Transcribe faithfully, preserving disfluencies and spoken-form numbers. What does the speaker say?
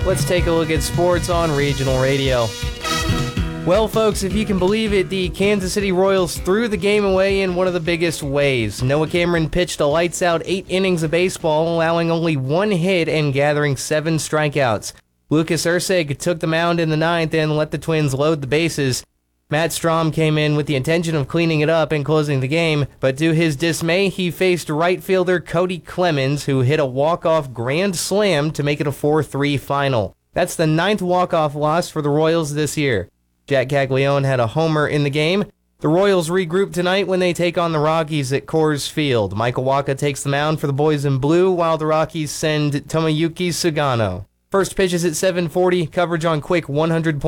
Let's take a look at sports on Regional Radio. Well, folks, if you can believe it, the Kansas City Royals threw the game away in one of the biggest ways. Noah Cameron pitched a lights-out eight innings of baseball, allowing only one hit and gathering seven strikeouts. Lucas Erceg took the mound in the ninth and let the Twins load the bases. Matt Strom came in with the intention of cleaning it up and closing the game, but to his dismay, he faced right fielder Cody Clemens, who hit a walk-off grand slam to make it a four three final. That's the ninth walk-off loss for the Royals this year. Jack Caglione had a homer in the game. The Royals regroup tonight when they take on the Rockies at Coors Field. Michael Wacha takes the mound for the boys in blue, while the Rockies send Tomoyuki Sugano. First pitch is at seven forty, coverage on Quick one hundred point